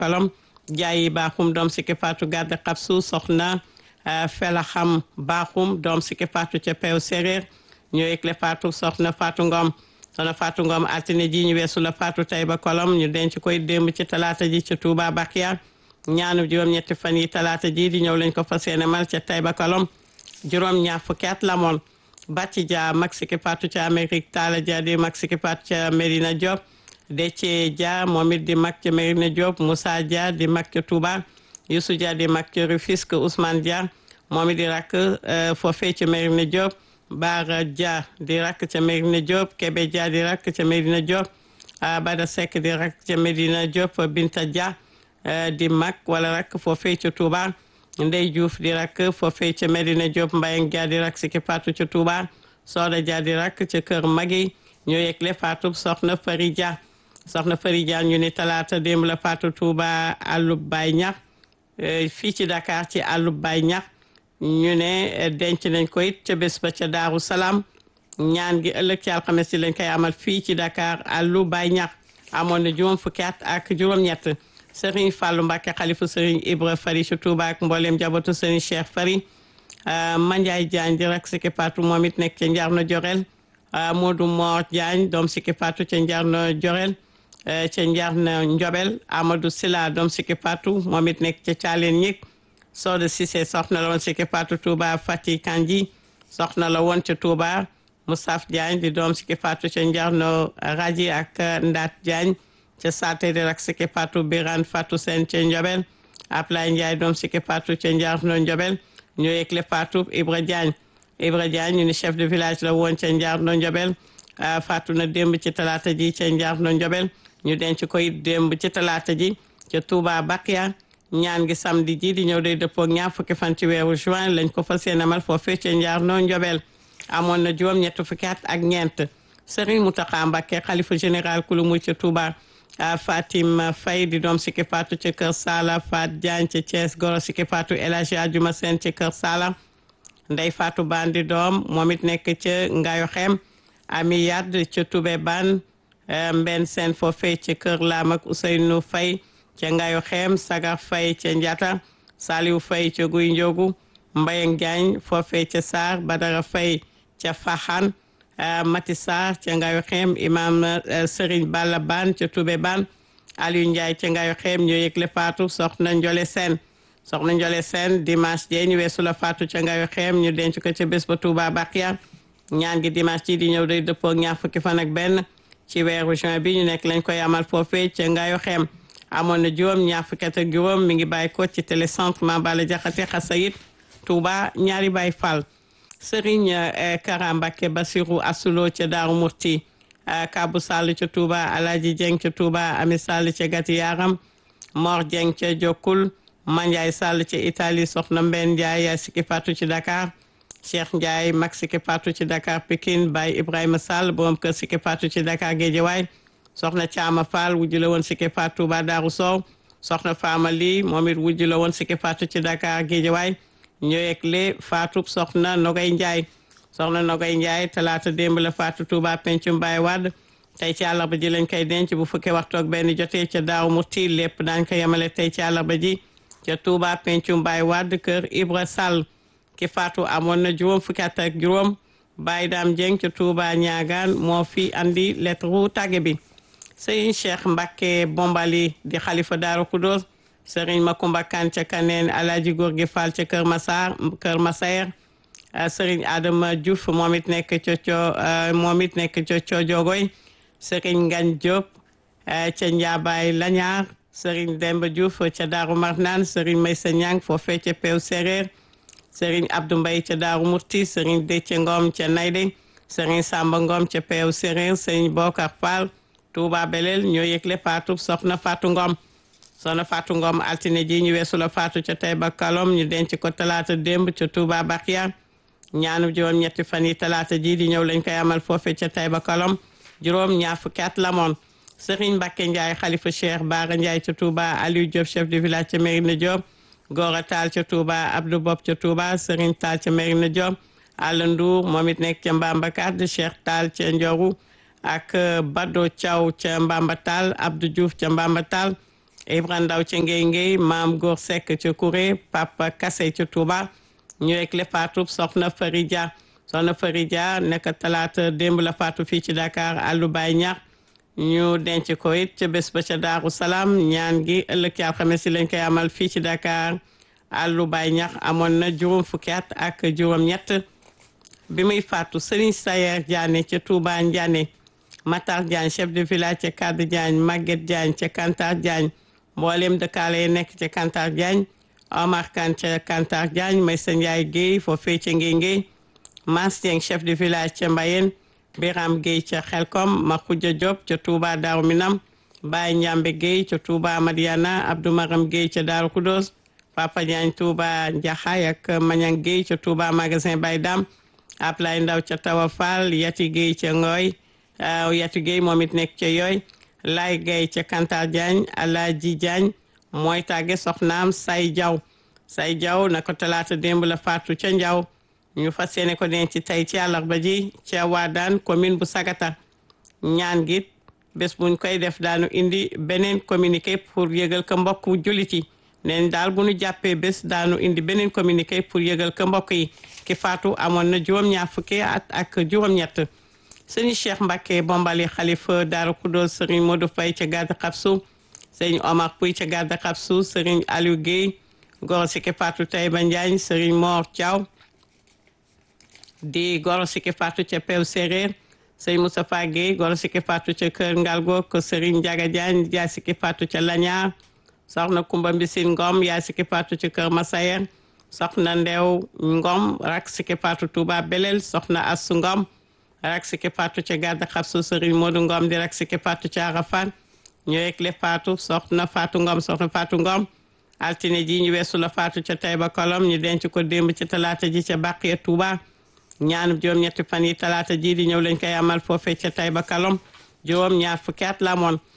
Kolom Jaayi Baaxum doom sikki faatu Gadde Xabsu soxna Fela Xam Baaxum doom sikki faatu ca Peew Séréer ñoo yëgle faatu soxna Faatu Ngom soxna Faatu Ngom altine ji ñu weesu la faatu Tayba Kolom ñu denc koy démb ci talaata ji ca Touba Bakia ñaanu juróom-ñetti fan yi talaata ji di ñëw lañ ko fas yéene mal ca Tayba Kolom juróom-ñaar fukki at la moon Bàcci Dia mag sikki faatu ca Amérique Talla Dia di mag sikki faatu ca Medina Diop Déthié Dia moom it di mag ca Medina Diop Moussa Dia di mag ca Touba Youssou Dia di mag ca Rufisque Ousmane Dia moom it di rakk foofee ca Medina Diop Bara Dia di rakk ca Medina Diop Kébé Dia di rakk ca Medina Diop Bada Seck di rakk ca Medina Diop Binta Dia di mag wala rakk foofee ca Touba Ndey Diouf di rakk foofee ca Medina Diop Mbayang Dia di rakk sikki faatu ca Touba Soda Dia di rakk ca Kër Magi ñoo yëgle faatu soxna Fari Dia soxna Fari Dia ñu ni talaata démb la faatu Touba àllub Baay Ñax fii ci Dakar ci àllub Baay Ñax ñu ne denc nañ ko it ca bés ba ca Daaru Salaam ñaan gi ëllëg ci alxames yi lañ koy amal fii ci Dakar àllu Baay Ñax amoon na juróom fukki at ak juróom-ñett Serigne Fallou Mbacke xalifu Serigne Ibra Fari ci Touba ak mboolem jabatu Serigne Cheikh Fari Mandiaye Diagne di rak sikki faatu moom it nekk ca Njarno Jorel Modou Mor Diagne doom sikki faatu ca Njarno Jorel ca Njarno Njobel Amadou Sila doom sikki faatu moom it nekk ca Caaleen ñik Soda Cissé soxna la woon sikki faatu Touba Fati Kanji soxna la woon ca Touba Moussaf Diagne di doom sikki faatu ca Njarno Raji ak Ndaat Diagne ca Saate di rak sikki faatu Birane Fatou Sène ca Njobel Ablaye Ndiaye doom sikki faatu ca Njarno Njobel ñoo yëgle faatu Ibra Diagne ñu ni chef de village la woon ca Njarno Njobel faatu na démb ci talaata ji ca Njarno Njobel ñu denc koy démb ci talaata ji ca Touba Bakia ñaan gi samedi ji di ñëw day dëppoo ñaar fukki fan ci weeru juin lañ ko fas yéene amal foofee ca Njarno Njobel amoon na juróom ñett fukki at ak ñeent Serigne Mountakha Mbacké xalifa général kulu muy ca Touba Fatim Faye di doom sikki faatu ca Kër Sala Fat Diagne ca Thiès goro sikki faatu El Hadji Adjuma Sène ca Kër Sala Ndey Fatou Bandi doom moom it nekk ca Ngayo Xem Ami Yad ca Toubé Ban Mbenn Sène foofee ca Kër Lam ak Ousseynou Faye ca Ngayo Xem Sagar Faye ca Njata Saliou Faye ca Guy Ndiogu Mbayang Diagne foofee ca Sarr Badara Faye ca Faxan Mati Sarr ca Ngayo Xem imam Serigne Balla Ban ca Toubé Ban Aliou Ndiaye ca Ngayo Xem ñoo yëgle faatu soxna Njole Sène dimanche jee ñu weesu la faatu ca Ngayo Xem ñu denc ko ca bés ba Touba Bakia ñaan gi dimanche ci di ñëw day dëppoo ñaar fukki fan ak benn ci weeru juin bi ñu nekk lañ koy amal foofee ca Ngayo Xem amoon na juróom ñaar fukki at ak juróom mi ngi bàyyi ko ci télécentre Mambala Jaxate Xasayit Touba ñaari Baay Fall Serigne Kara Mbacké Bassirou Asulo ca Daaru Murti Kabou Sall ca Touba Alaji Dieng ca Touba Ami Sall ca Gati Yaram Mor Dieng ca Jokul Mandiaye Sall ca Italie Soxna Mbenn Ndiaye yaay sikki faatu ci Dakar Cheikh Ndiaye mag sikki faatu ci Dakar Pikine Baye Ibrahima Sall borom kër sikki faatu ci Dakar Guédiawaye Soxna Thiama Fall wujju la woon sikki faatu Touba Darou Sow Soxna Fama Ly moom it wujju la woon sikki faatu ci Dakar Guédiawaye ñoo yëgle faatu soxna Nogay Ndiaye talaata démb la faatu Touba Pencum Baye Wade tey ci àllarba ji lañ koy denc bu fukkee waxtu ak benn jotee ca Daaru Muti lépp daañ ko yemale tey ci àllarba ji ca Touba Pencum Baye Wade kër Ibra Sall ki faatu amoon na juróom fukki at ak juróom Baye Dame Dieng ca Touba Ñaagaan moo fi andi lettre tàgge bi Serigne Cheikh Mbacké Bombali di xalifa Daaru Kudos Serigne Makumba Kan ca Kaneen Alaaji Gorgui Fall ca Kër Masayer Serigne Adama Diouf moom it nekk ca Coojogoy Serigne Ngagne Diop ca Njaabaay Lañaar Serigne Demba Diouf ca Daaru Marnaan Serigne Maysa Ñang foofee ca Peew Séréer Serigne Abdou Mbaye ca Daaru Murti Serigne Déthié Ngom ca Nayde Serigne Samba Ngom ca Peew Séréer Serigne Bokar Fall Touba Belel ñoo yëgle faatu soxna Fatou Ngom altine ji ñu weesu la faatu ca Taïba Kalom ñu denc ko talaata démb ca Touba Bakia ñaanu juróom ñetti fan yi talaata ji di ñëw lañ koy amal foofe ca Taïba Kalom juróom ñaar fukki at lamoon Serigne Mbacké Ndiaye xalifa Cheikh Bara Ndiaye ca Touba Aliou Diop chef de village ca Mérina Diop Gora Tall ca Touba Abdou Bob ca Touba Serigne Tall ca Mérina Diop Alla Ndour moom it nekk ca Mbambakat Cheikh Tall ca Ndioru ak Bado Thiaw ca Mbamba Tall Abdou Diouf ca Mbamba Tall Ibra Ndaw ca Ngéy Ngéy Maam Góor Seck ca Kuré Papa Kase ca Touba ñu yëgle faatu soxna Farija soxna Farija nekk talaata démb la faatu fii ci Dakar àllu Baay ñax ñu denc ko it ca bés ba ca Daaru Salaam ñaan gi ëllëg ci alxames lañ koy amal fii ci Dakar àllu Baay ñax amoon na juróom fukki at ak juróom ñett bi muy faatu Serigne Sayer Diané ca Touba Ndiané Matar Diagne chef de village ca Kaddu Diagne Maguette Diagne ca Kantar Diagne mboolem dëkkaale yi nekk ca Kantar Diagne Omar Kane ca Kantar Diagne Maysa Ndiaye Guèye foofee ca Ngéy Ngéy Mas Dieng chef de village ca Mbayeen Biram Guèye ca Xelkom Makhoudia Diop ca Touba Daaru Minam Baye Ndiambe Guèye ca Touba Madiana Abdou Maram Guèye ca Daaru Khoudoss Papa Diagne Touba Ndiakhaye ak Mañang Guèye ca Touba magasin Baye Dam Ablaye Ndaw ca Tawa Fall Yati Guèye ca Ngoy Yati Guèye moom it nekk ca Yooy Lay Guèye ca Kantar Diagne Alaaji Diagne mooy tàgge soxnaam Say Diaw na ko talaata démb la faatu ca Ndiaw ñu fas yéene ko denc tey ci àllarba ji ca Wadane commune bu Sagata ñaan gi bés buñ koy def daanu indi beneen communiqué pour yëgal ko mbokk jullit yi neen daal bu ñu jàppee bés daanu indi beneen communiqué pour yëgal ko mbokk yi ki faatu amoon na juróom-ñaar fukki at ak juróom-ñett sëñ Cheikh Mbacké Bombali xalifa Daaru Khoudoss sëriñ Modou Faye ca Gadda Xabsu sëriñ Omar Pouy ca Gadda Xabsu sëriñ Aliou Guèye goro siki faatu Taïba Ndiagne sëriñ Mor Thiaw di goro siki faatu ca Pew Séréer sëriñ Moustapha Guèye goro siki faatu ca Kër Ngalgo ko sëriñ Ndiaga Diagne yaay siki faatu ca Lañaar soxna Kumba Mbisin Ngom yaay siki faatu ca Kër Masayer soxna Ndew Ngom rak siki faatu Touba Belel soxna Assu Ngom rak siki faatu ca Gadda Xabsu sëriñ Modou Ngom di rak siki faatu ca Arafat ñu yëgle faatu soxna Faatu Ngom altine ji ñu weesu la faatu ca Taïba Kolom ñu denc ko démb ci talaata ji ca Baqiya Touba ñaanub juróom ñetti fan yi talaata ji di ñëw lañ koy amal foofee ca Taïba Kolom juróom ñaar fukki at la moon